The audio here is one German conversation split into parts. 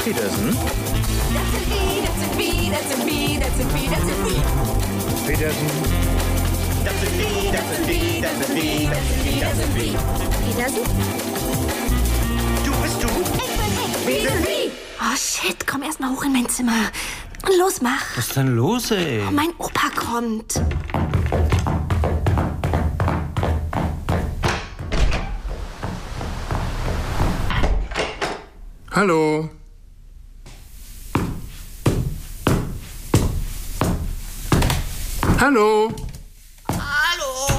Petersen. Petersen. Petersen? Du bist du? Ich bin Petersen. Oh shit, komm erst mal hoch in mein Zimmer. Los, mach. Was ist denn los, ey? Oh, mein Opa kommt. Hallo. Hallo. Hallo.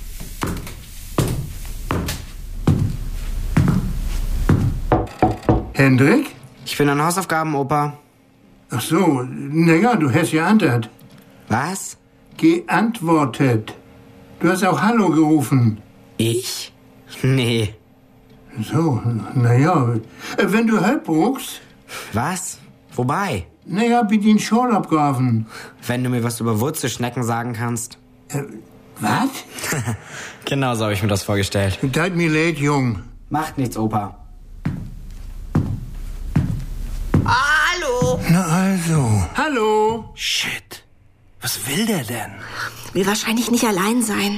Hendrik? Ich bin an Hausaufgaben, Opa. Ach so, naja, du hast geantwortet. Was? Geantwortet. Du hast auch Hallo gerufen. Ich? Nee. So, naja, wenn du Hilfe brauchst, Was? Wobei? naja, bitte den Schorl abgraben. Wenn du mir was über Wurzelschnecken sagen kannst. Was? Genau so habe ich mir das vorgestellt. Tut mir leid, Jung. Macht nichts, Opa. Hallo. Na also. Hallo. Shit. Was will der denn? Will wahrscheinlich nicht allein sein.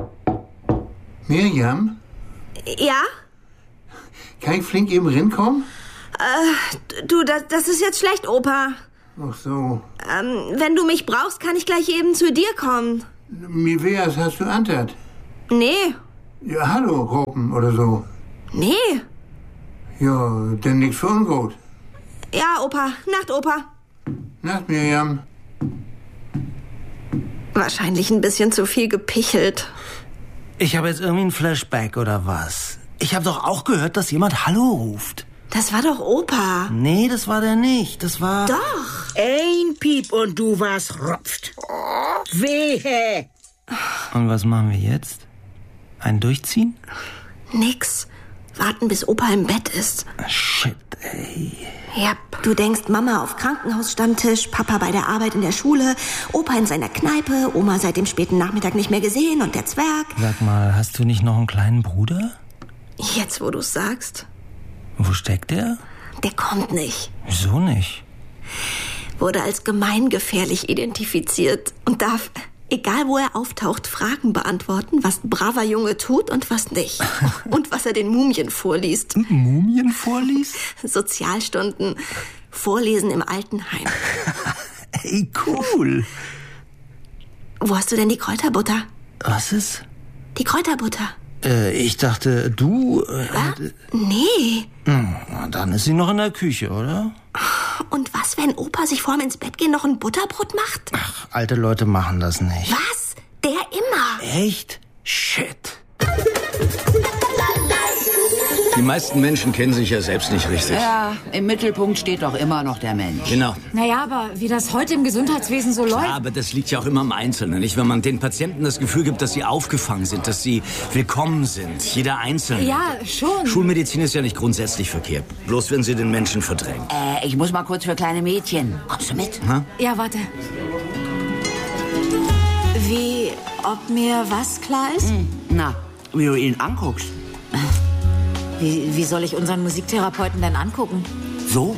Mirjam, Ja? kann ich flink eben rinkommen? Du, das ist jetzt schlecht, Opa. Ach so. Wenn du mich brauchst, kann ich gleich eben zu dir kommen. Wie wär's, hast du antwortet? Nee. Ja, hallo, Ropen oder so. Nee. Ja, denn nix für ungut. Ja, Opa. Nacht, Opa. Nacht, Mirjam. Wahrscheinlich ein bisschen zu viel gepichelt. Ich habe jetzt irgendwie ein Flashback oder was? Ich habe doch auch gehört, dass jemand Hallo ruft. Das war doch Opa. Nee, das war der nicht. Das war... Doch. Ein Piep und du warst rupft. Wehe. Und was machen wir jetzt? Ein Durchziehen? Nix. Warten, bis Opa im Bett ist. Shit, ey. Ja, du denkst, Mama auf Krankenhausstammtisch, Papa bei der Arbeit in der Schule, Opa in seiner Kneipe, Oma seit dem späten Nachmittag nicht mehr gesehen und der Zwerg. Sag mal, hast du nicht noch einen kleinen Bruder? Jetzt, wo du's sagst. Wo steckt der? Der kommt nicht. Wieso nicht? Wurde als gemeingefährlich identifiziert und darf, egal wo er auftaucht, Fragen beantworten, was ein braver Junge tut und was nicht. Und was er den Mumien vorliest. Mumien vorliest? Sozialstunden, Vorlesen im Altenheim. Ey, cool. Wo hast du denn die Kräuterbutter? Was ist? Die Kräuterbutter. Ich dachte, du... Nee. Na, dann ist sie noch in der Küche, oder? Und was, wenn Opa sich vorm ins Bett gehen noch ein Butterbrot macht? Ach, alte Leute machen das nicht. Was? Der immer. Echt? Shit. Die meisten Menschen kennen sich ja selbst nicht richtig. Ja, im Mittelpunkt steht doch immer noch der Mensch. Genau. Naja, aber wie das heute im Gesundheitswesen so läuft... Ja, aber das liegt ja auch immer am Einzelnen, nicht? Wenn man den Patienten das Gefühl gibt, dass sie aufgefangen sind, dass sie willkommen sind. Jeder Einzelne. Ja, schon. Schulmedizin ist ja nicht grundsätzlich verkehrt. Bloß wenn sie den Menschen verdrängen. Ich muss mal kurz für kleine Mädchen. Kommst du mit? Ja, warte. Wie, ob mir was klar ist? Na, wie du ihn anguckst. Wie soll ich unseren Musiktherapeuten denn angucken? So?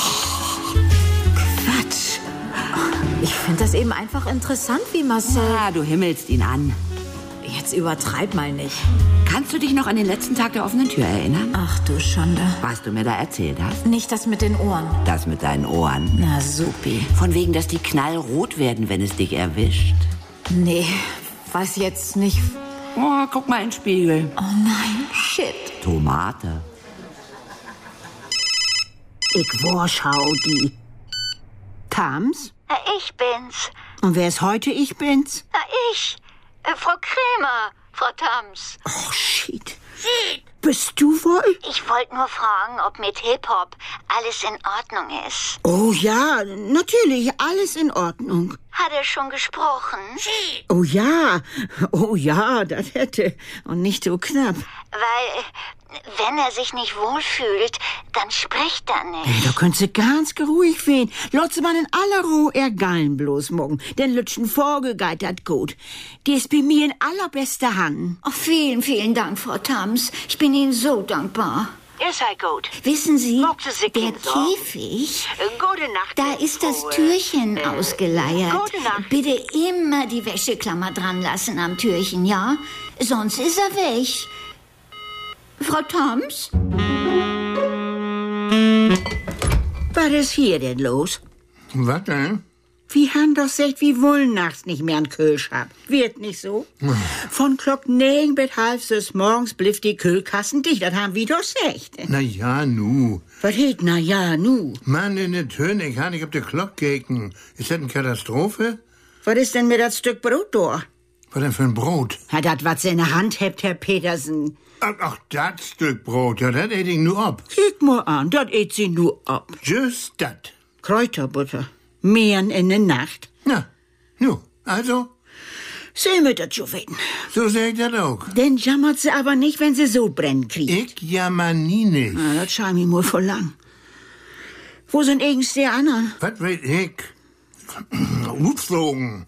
Quatsch. Ich finde das eben einfach interessant, wie Marcel... Ja, du himmelst ihn an. Jetzt übertreib mal nicht. Kannst du dich noch an den letzten Tag der offenen Tür erinnern? Ach du Schande. Was du mir da erzählt hast? Nicht das mit den Ohren. Das mit deinen Ohren. Na, supi. Von wegen, dass die knallrot werden, wenn es dich erwischt. Nee, weiß jetzt nicht... Oh, guck mal in den Spiegel. Oh nein, shit. Tomate. Ich warschau die. Tams? Ich bin's. Und wer ist heute ich bin's? Na, ich. Frau Krämer, Frau Tams. Oh, shit. Bist du wohl? Ich wollte nur fragen, ob mit Hip-Hop alles in Ordnung ist. Oh ja, natürlich, alles in Ordnung. Hat er schon gesprochen? Oh ja, das hätte. Und nicht so knapp. Weil, wenn er sich nicht wohlfühlt, dann spricht er nicht. Da könnt sie ganz geruhig wehen. Lotze man in aller Ruhe ergallen bloß morgen. Denn Lütschen vorgegeitert gut. Die ist bei mir in allerbester Hand. Oh, vielen, vielen Dank, Frau Tams. Ich bin Ihnen so dankbar. Er sei gut. Wissen Sie, Mochte sie der Kind so? Käfig, Gute Nacht. da ist das Türchen ausgeleiert. Gute Nacht. Bitte immer die Wäscheklammer dran lassen am Türchen, ja? Sonst ist er weg. Frau Toms? Was ist hier denn los? Was denn? Wir haben doch gesagt, wir wollen nachts nicht mehr einen Kühlschrank. Wird nicht so? Von Glock 9 bis halb 6 morgens blieb die Kühlkassen dicht. Das haben wir doch gesagt. Na ja, nu. Was heet na ja, nu? Mann, in der Töne, ich habe nicht auf der Glock gekeken. Ist das eine Katastrophe? Was ist denn mit das Stück Brot da? Was denn für ein Brot? Ja, das, was Sie in der Hand habt, Herr Petersen. Ach, das Stück Brot, ja, das ät ich nur ab. Kick mal an, das ät sie nur ab. Just dat. Kräuterbutter. Mehren in der Nacht. Na, nu, also, Sie mit das schon weten. so seh ich das auch. Denn jammert sie aber nicht, wenn sie so brennen kriegt. Ich jammer nie nicht. Na, das scheint mir wohl voll lang. Wo sind eigens die anderen? Was weiß ich? Utflogen.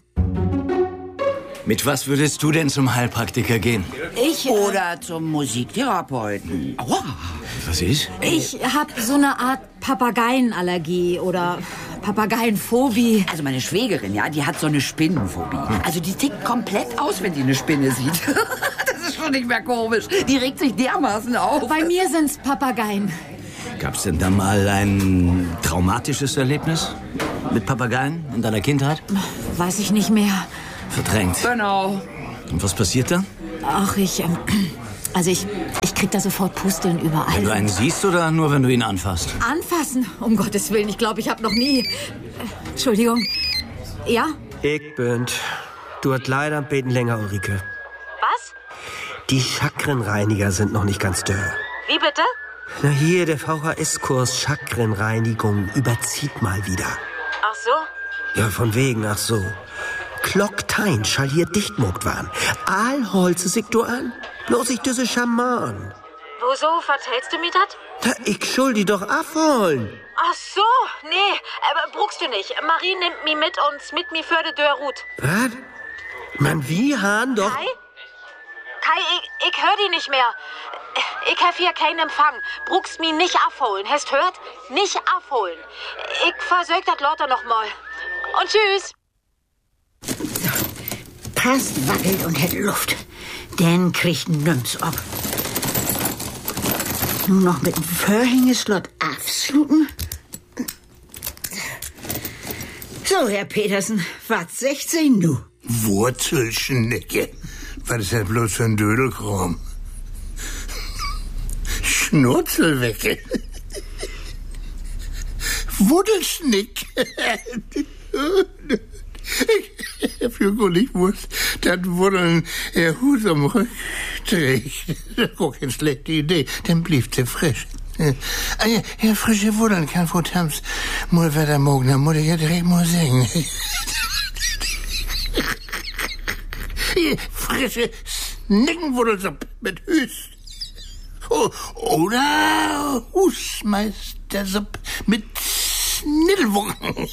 Mit was würdest du denn zum Heilpraktiker gehen? Oder zum Musiktherapeuten. Aua. Was ist? Ich habe so eine Art Papageienallergie oder Papageienphobie. Also meine Schwägerin, ja, die hat so eine Spinnenphobie. Also die tickt komplett aus, wenn die eine Spinne sieht. Das ist schon nicht mehr komisch. Die regt sich dermaßen auf. Bei mir sind's Papageien. Gab's denn da mal ein traumatisches Erlebnis mit Papageien in deiner Kindheit? Weiß ich nicht mehr. Verdrängt. Genau. Und was passiert da? Ach, ich krieg da sofort Pusteln überall. Wenn du einen siehst oder nur, wenn du ihn anfasst? Anfassen? Um Gottes Willen, ich glaube, ich habe noch nie... Entschuldigung. Ja? Ich bin's. Du hast leider ein Beten länger, Ulrike. Was? Die Chakrenreiniger sind noch nicht ganz dörr. Wie bitte? Na hier, der VHS-Kurs Chakrenreinigung überzieht mal wieder. Ach so? Ja, von wegen, ach so. Klocktein schall hier dichtmuckt waren. Aalholze sich du an. Bloß ich düsse Schaman. Wieso vertellst du mir das? Da, ich schuld die doch abholen. Ach so, nee, brauchst du nicht. Marie nimmt mich mit und mit mir für die Dörrut. Was? Man, wie Hahn doch... Kai, ich hör die nicht mehr. Ich hab hier keinen Empfang. Brauchst mich nicht abholen. Hast hört? Nicht abholen. Ich versög das Lotte noch mal. Und tschüss. Passt, wackelt und hätt Luft. Dann kriegt nüms ab. Nur noch mit dem Verhängeslot aufsluten. So, Herr Petersen, was 16 nu? Wurzelschnecke. Was ist das bloß für ein Dödelkram? Schnurzelwecke. Wuddelschnick. Ich hab ja gar nicht gewusst, dass Wuddeln ihr Hut am Rücken trägt. Das ist gar keine schlechte Idee, dann blieb sie frisch. Ja, frische Wuddeln kann Frau Tams mal wieder morgen, dann muss ich ja direkt mal singen. Frische Schneckenwurzelsuppe mit Hüs. Oder Husmeistersuppe mit Schnittelwurzeln.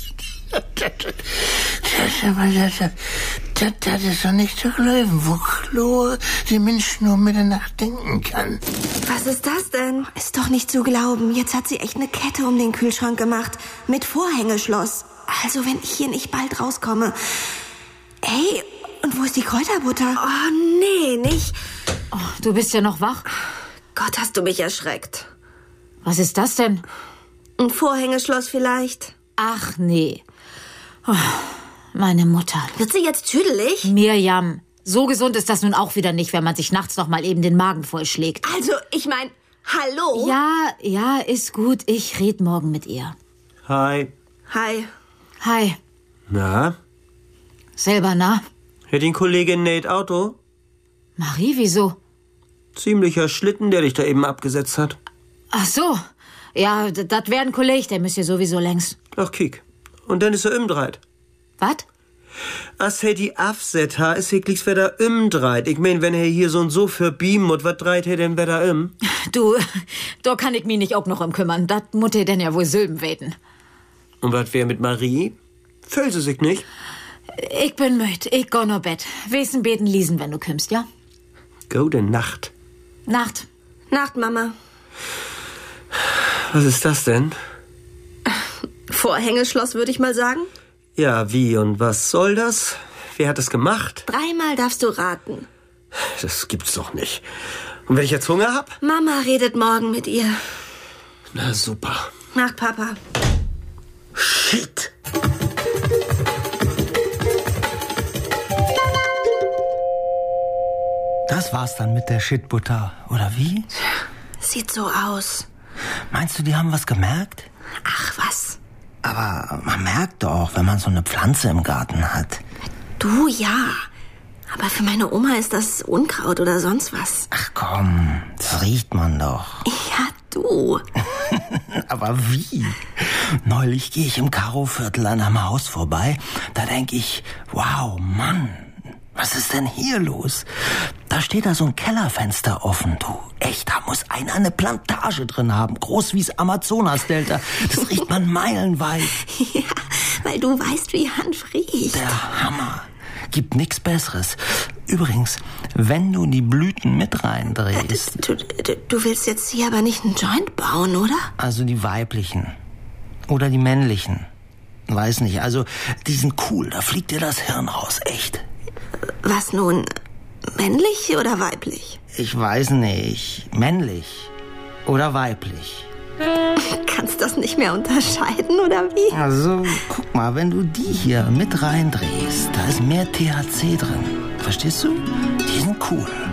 Das ist doch nicht zu glauben, wo Chlor die Menschen nur Mitternacht denken kann. Was ist das denn? Ist doch nicht zu glauben. Jetzt hat sie echt eine Kette um den Kühlschrank gemacht. Mit Vorhängeschloss. Also, wenn ich hier nicht bald rauskomme. Hey, und wo ist die Kräuterbutter? Oh, nee, nicht. Oh, du bist ja noch wach. Gott, hast du mich erschreckt. Was ist das denn? Ein Vorhängeschloss vielleicht. Ach, nee. Oh, meine Mutter. Wird sie jetzt tüdelig? Mirjam, so gesund ist das nun auch wieder nicht, wenn man sich nachts noch mal eben den Magen vollschlägt. Also, ich mein, hallo? Ja, ist gut. Ich red morgen mit ihr. Hi. Hi. Hi. Na? Selber, na? Hört den Kollegin Nate Auto? Marie, wieso? Ziemlicher Schlitten, der dich da eben abgesetzt hat. Ach so. Ja, das wär ein Kollege, der müsst ihr sowieso längst. Ach, kiek. Und dann ist er umdreht. Was? As he die Afset ha, is heklichs wer da umdreht. Ich mein, wenn er hier so und so verbieben und was dreht er denn wer da Du, da kann ich mich nicht auch noch kümmern. Das muss er denn ja wohl Sülben weten. Und was wär mit Marie? Fällt sie sich nicht? Ich bin müd. Ich geh noch Bett. Wesen beten lesen, wenn du kümmst, ja? Gute Nacht. Nacht. Nacht, Mama. Was ist das denn? Vorhängeschloss, würde ich mal sagen. Ja, wie und was soll das? Wer hat es gemacht? 3-mal darfst du raten. Das gibt's doch nicht. Und wenn ich jetzt Hunger hab? Mama redet morgen mit ihr. Na super. Nach Papa. Shit. Das war's dann mit der Shitbutter, oder wie? Sieht so aus. Meinst du, die haben was gemerkt? Ach, was? Aber man merkt doch, wenn man so eine Pflanze im Garten hat. Du, ja. Aber für meine Oma ist das Unkraut oder sonst was. Ach komm, das riecht man doch. Ja, du. Aber wie? Neulich gehe ich im Karo-Viertel an einem Haus vorbei. Da denke ich, wow, Mann, was ist denn hier los? Da steht da so ein Kellerfenster offen, du. Echt, da muss einer eine Plantage drin haben. Groß wie's Amazonas-Delta. Das riecht man meilenweit. Ja, weil du weißt, wie Hanf riecht. Der Hammer. Gibt nichts Besseres. Übrigens, wenn du die Blüten mit reindrehst... Du willst jetzt hier aber nicht einen Joint bauen, oder? Also die weiblichen. Oder die männlichen. Weiß nicht, also die sind cool. Da fliegt dir das Hirn raus, echt. Was nun? Männlich oder weiblich? Ich weiß nicht. Männlich oder weiblich. Kannst das nicht mehr unterscheiden, oder wie? Also, guck mal, wenn du die hier mit reindrehst, da ist mehr THC drin. Verstehst du? Die sind cool.